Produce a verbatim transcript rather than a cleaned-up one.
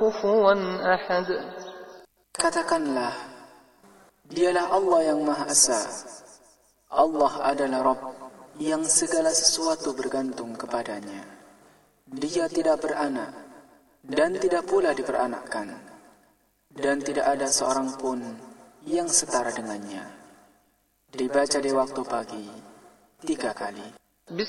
كفوا أحد. Katakanlah, dialah Allah yang Maha Esa. Allah adalah Rabb yang segala sesuatu bergantung kepadanya. Dia tidak beranak dan tidak pula diperanakkan, dan tidak ada seorang pun yang setara dengannya. Dibaca di waktu pagi tiga kali.